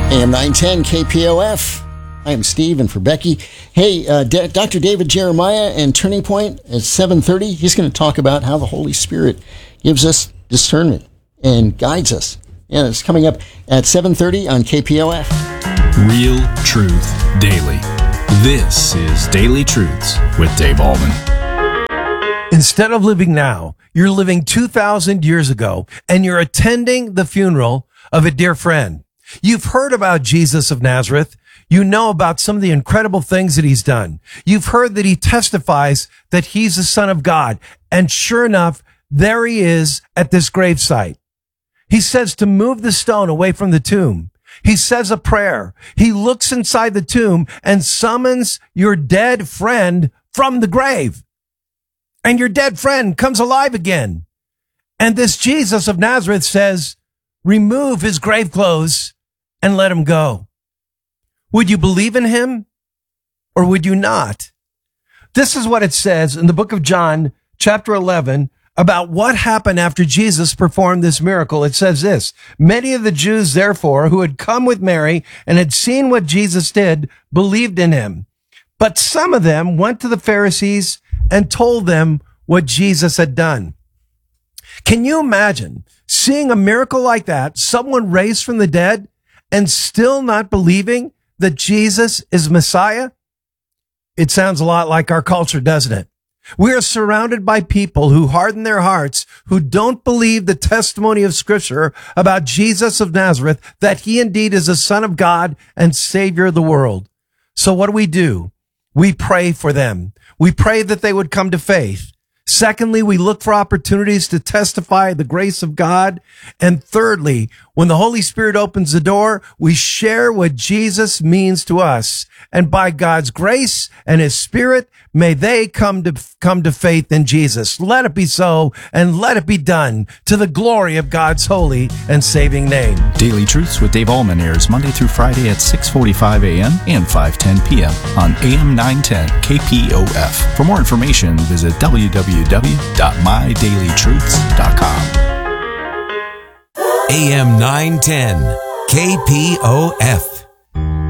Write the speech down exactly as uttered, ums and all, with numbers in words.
A M nine ten K P O F. I am Steve, and for Becky. Hey, uh, D- Doctor David Jeremiah and Turning Point at seven thirty. He's going to talk about how the Holy Spirit gives us discernment and guides us. Yeah, it's coming up at seven thirty on K P O F. Real Truth Daily. This is Daily Truths with Dave Allman. Instead of living now, you're living two thousand years ago, and you're attending the funeral of a dear friend. You've heard about Jesus of Nazareth. You know about some of the incredible things that he's done. You've heard that he testifies that he's the Son of God. And sure enough, there he is at this gravesite. He says to move the stone away from the tomb. He says a prayer. He looks inside the tomb and summons your dead friend from the grave. And your dead friend comes alive again. And this Jesus of Nazareth says, remove his grave clothes and let him go. Would you believe in him or would you not? This is what it says in the book of John, chapter eleven, about what happened after Jesus performed this miracle. It says this: many of the Jews, therefore, who had come with Mary and had seen what Jesus did, believed in him. But some of them went to the Pharisees and told them what Jesus had done. Can you imagine seeing a miracle like that, someone raised from the dead, and still not believing that Jesus is Messiah? It sounds a lot like our culture, doesn't it? We are surrounded by people who harden their hearts, who don't believe the testimony of Scripture about Jesus of Nazareth, that he indeed is the Son of God and Savior of the world. So what do we do? We pray for them. We pray that they would come to faith. Secondly, we look for opportunities to testify the grace of God. And thirdly, when the Holy Spirit opens the door, we share what Jesus means to us. And by God's grace and his Spirit, may they come to come to faith in Jesus. Let it be so, and let it be done to the glory of God's holy and saving name. Daily Truths with Dave Allman airs Monday through Friday at six forty-five a.m. and five ten p.m. on A M nine ten K P O F. For more information, visit w w w dot my daily truths dot com. A M nine ten K P O F.